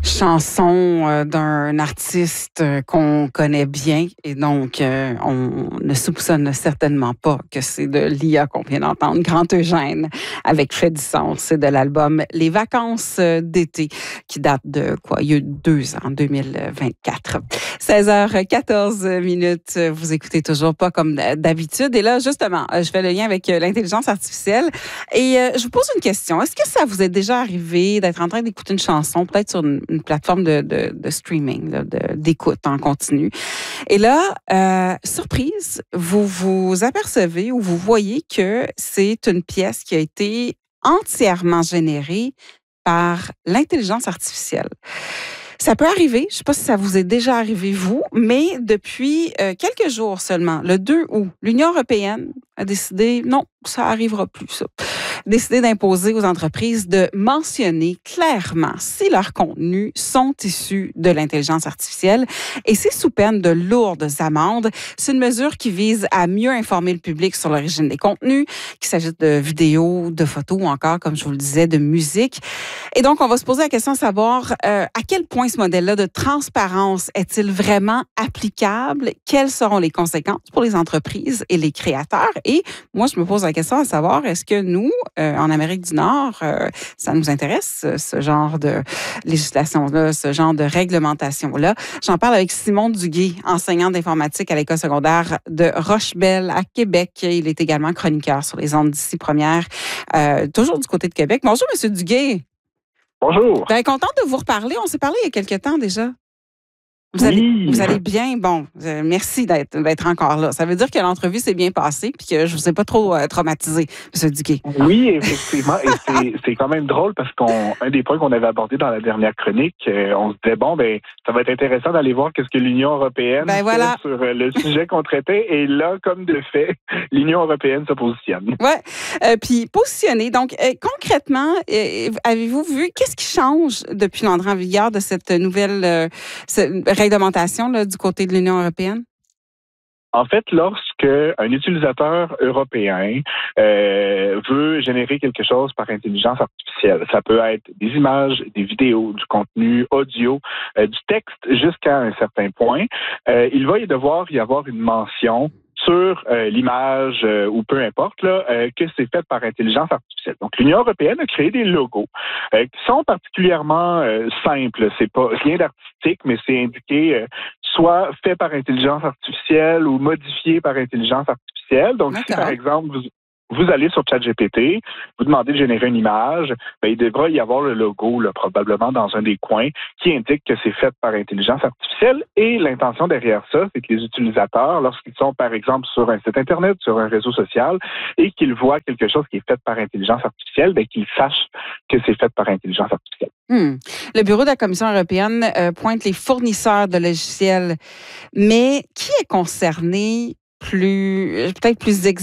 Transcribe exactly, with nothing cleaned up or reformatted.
chanson euh, d'un artiste euh, qu'on connaît bien et donc euh, on ne soupçonne certainement pas que c'est de l'I A qu'on vient d'entendre. Grand Eugène avec Fait du sens, c'est de l'album Les vacances d'été qui date de quoi? Il y a deux ans, deux mille vingt-quatre. seize heures quatorze minutes, vous écoutez toujours pas comme d'habitude et là justement, je fais le lien avec l'intelligence artificielle et je vous pose une question. Est-ce que ça vous est déjà arrivé d'être en train d'écouter une chanson, peut-être sur une, une plateforme de, de, de streaming, là, de, d'écoute en continu. Et là, euh, surprise, vous vous apercevez ou vous voyez que c'est une pièce qui a été entièrement générée par l'intelligence artificielle. Ça peut arriver, je ne sais pas si ça vous est déjà arrivé, vous, mais depuis euh, quelques jours seulement, le deux août, l'Union européenne a décidé, non, ça n'arrivera plus, ça. Décidé d'imposer aux entreprises de mentionner clairement si leurs contenus sont issus de l'intelligence artificielle et c'est sous peine de lourdes amendes. C'est une mesure qui vise à mieux informer le public sur l'origine des contenus, qu'il s'agisse de vidéos, de photos ou encore, comme je vous le disais, de musique. Et donc, on va se poser la question de savoir euh, à quel point ce modèle-là de transparence est-il vraiment applicable? Quelles seront les conséquences pour les entreprises et les créateurs? Et moi, je me pose la question à savoir, est-ce que nous, Euh, en Amérique du Nord, euh, ça nous intéresse, ce genre de législation-là, ce genre de réglementation-là. J'en parle avec Simon Duguay, enseignant d'informatique à l'école secondaire de Rochebelle à Québec. Il est également chroniqueur sur les ondes d'ici première, euh, toujours du côté de Québec. Bonjour, M. Duguay. Bonjour. Bien, contente de vous reparler. On s'est parlé il y a quelque temps déjà. Vous, oui. allez, vous allez bien? Bon, euh, merci d'être, d'être encore là. Ça veut dire que l'entrevue s'est bien passée puis que je ne vous ai pas trop euh, traumatisé, M. Duguay. Oui, effectivement. Et c'est, c'est quand même drôle parce qu'un des points qu'on avait abordé dans la dernière chronique, euh, on se disait, bon, ben, ça va être intéressant d'aller voir qu'est-ce que l'Union européenne ben voilà. fait sur euh, le sujet qu'on traitait. Et là, comme de fait, l'Union européenne se positionne. Oui. Euh, puis positionner. Donc, euh, concrètement, euh, avez-vous vu qu'est-ce qui change depuis l'entrée en vigueur de cette nouvelle euh, cette réglementation là, du côté de l'Union européenne? En fait, lorsque un utilisateur européen euh, veut générer quelque chose par intelligence artificielle, ça peut être des images, des vidéos, du contenu audio, euh, du texte jusqu'à un certain point, euh, il va y devoir y avoir une mention sur euh, l'image euh, ou peu importe là, euh, que c'est fait par intelligence artificielle. Donc, l'Union européenne a créé des logos euh, qui sont particulièrement euh, simples. C'est pas rien d'artistique, mais c'est indiqué euh, soit fait par intelligence artificielle ou modifié par intelligence artificielle. Donc, D'accord. si par exemple vous Vous allez sur ChatGPT, vous demandez de générer une image, bien, il devra y avoir le logo, là, probablement dans un des coins, qui indique que c'est fait par intelligence artificielle. Et l'intention derrière ça, c'est que les utilisateurs, lorsqu'ils sont, par exemple, sur un site Internet, sur un réseau social, et qu'ils voient quelque chose qui est fait par intelligence artificielle, bien, qu'ils sachent que c'est fait par intelligence artificielle. Hmm. Le bureau de la Commission européenne euh, pointe les fournisseurs de logiciels, mais qui est concerné plus, peut-être plus